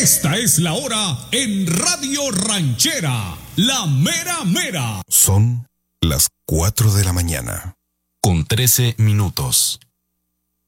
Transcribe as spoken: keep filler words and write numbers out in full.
Esta es la hora en Radio Ranchera, la mera mera. Son las cuatro de la mañana, con trece minutos.